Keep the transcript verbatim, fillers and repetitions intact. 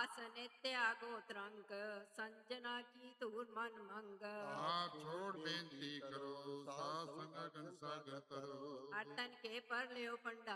ਆਸ ਨਿਤਿਆ ਗੋਤਰੰਕ ਸੰਜਨਾ ਕੀ ਧੂਰ ਮਨ ਮੰਗ। ਆਪ ਛੋੜ ਬੇਨਤੀ ਕਰੋ ਸਾਧ ਸੰਗਤ ਸਾਗਰ ਤਰੋ। ਅਟਨ ਕੇ ਪਰ ਲਿਓ ਪੰਡਾ